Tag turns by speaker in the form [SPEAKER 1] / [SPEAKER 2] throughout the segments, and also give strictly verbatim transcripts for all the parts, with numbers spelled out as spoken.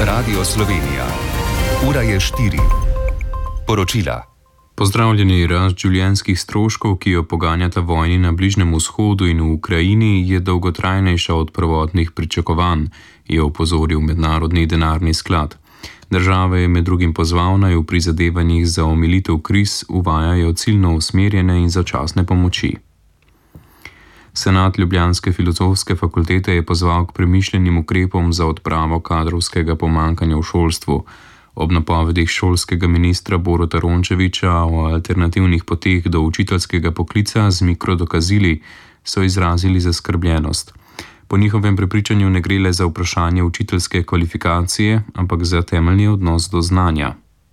[SPEAKER 1] Radio Slovenija. Ura je štiri. Poročila.
[SPEAKER 2] Pozdravljeni. Rast življenjskih stroškov, ki jo poganjata vojni na Bližnjem vzhodu in v Ukrajini, je dolgotrajnejša od prvotnih pričakovanj, je opozoril Mednarodni denarni sklad. Države je med drugim pozval, naj v prizadevanjih za omilitev kriz uvajajo ciljno usmerjene in začasne pomoči. Senat Ljubljanske filozofske fakultete je pozval k premišljenim ukrepom za odpravo kadrovskega pomanjkanja v šolstvu. Ob napovedih šolskega ministra Boruta Rončevića o alternativnih poteh do učiteljskega poklica z mikrodokazili so izrazili zaskrbljenost. Po njihovem prepričanju ne gre le za vprašanje učiteljske kvalifikacije, ampak za temeljni odnos do znanja.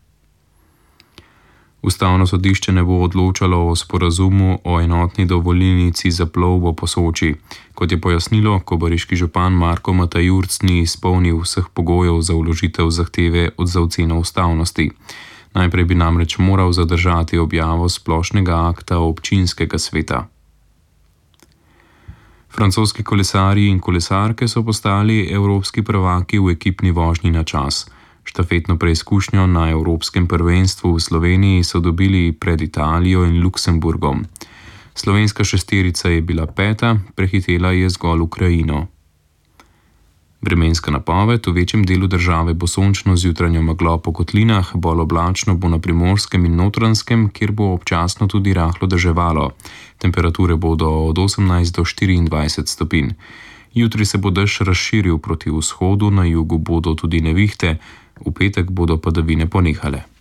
[SPEAKER 2] Ustavno sodišče ne bo odločalo o sporazumu o enotni dovolilnici za plovbo po Soči. Kot je pojasnilo, kobariški župan Marko Matajurc ni izpolnil vseh pogojev za vložitev zahteve za oceno ustavnosti. Najprej bi namreč moral zadržati objavo splošnega akta občinskega sveta. Francoski kolesarji in kolesarke so postali evropski prvaki v ekipni vožnji na čas. Štafetno preizkušnjo na Evropskem prvenstvu v Sloveniji so dobili pred Italijo in Luksemburgom. Slovenska šesterica je bila peta, prehitela je zgolj Ukrajino. Vremenska napoved: v večjem delu države bo sončno z jutranjo meglo po kotlinah, bolj oblačno bo na Primorskem in Notranjskem, kjer bo občasno tudi rahlo deževalo. Temperature bodo od osemnajst do štiriindvajset stopinj. Jutri se bo dež razširil proti vzhodu, na jugu bodo tudi nevihte, v petek bodo padavine ponehale.